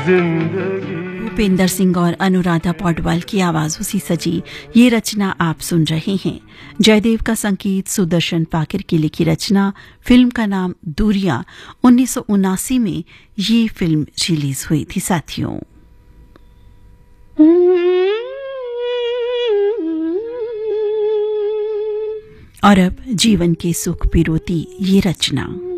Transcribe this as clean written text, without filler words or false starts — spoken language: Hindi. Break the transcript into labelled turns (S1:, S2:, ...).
S1: जिंदगी।
S2: भूपेंद्र सिंह और अनुराधा पौडवाल की आवाजों से सजी ये रचना आप सुन रहे हैं। जयदेव का संगीत, सुदर्शन पाकिर की लिखी रचना। फिल्म का नाम दूरियां। 1979 में ये फिल्म रिलीज हुई थी साथियों। और अब जीवन के सुख पिरोती ये रचना।